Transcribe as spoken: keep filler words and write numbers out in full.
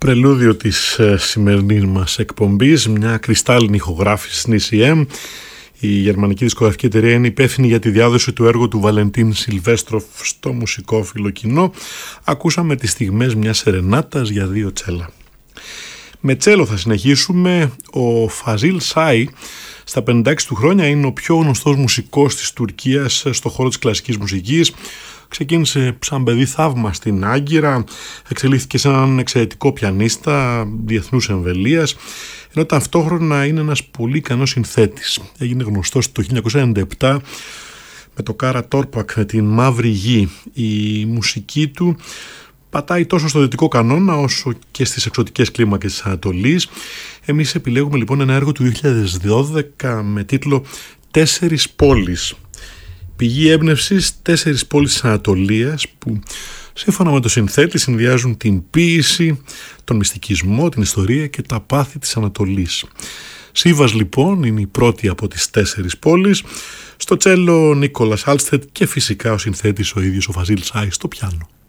Πρελούδιο της ε, σημερινής μας εκπομπής, μια κρυστάλλινη ηχογράφηση στην ι σι εμ. Η γερμανική δισκογραφική εταιρεία είναι υπεύθυνη για τη διάδοση του έργου του Βαλεντίν Σιλβέστροφ στο μουσικόφιλο κοινό. Ακούσαμε τις στιγμές μιας σερενάτας για δύο τσέλα. Με τσέλο θα συνεχίσουμε. Ο Φαζίλ Σάι στα πενήντα έξι του χρόνια είναι ο πιο γνωστός μουσικός της Τουρκίας στο χώρο της κλασικής μουσικής. Ξεκίνησε σαν παιδί θαύμα στην Άγκυρα, εξελίχθηκε σε έναν εξαιρετικό πιανίστα διεθνούς εμβελείας, ενώ ταυτόχρονα είναι ένας πολύ ικανός συνθέτης. Έγινε γνωστός το χίλια εννιακόσια ενενήντα επτά με το Κάρα Τόρπακ, με την Μαύρη Γη. Η μουσική του πατάει τόσο στο δυτικό κανόνα όσο και στις εξωτικές κλίμακες της Ανατολής. Εμείς επιλέγουμε λοιπόν ένα έργο του δύο χιλιάδες δώδεκα με τίτλο «Τέσσερις πόλεις». Πηγή έμπνευσης τέσσερις πόλεις της Ανατολίας που σύμφωνα με το συνθέτη συνδυάζουν την ποίηση, τον μυστικισμό, την ιστορία και τα πάθη της Ανατολής. Σίβας λοιπόν είναι η πρώτη από τις τέσσερις πόλεις, στο τσέλο Νίκολας Άλστετ και φυσικά ο συνθέτης ο ίδιος ο Φαζίλ Σάι στο πιάνο.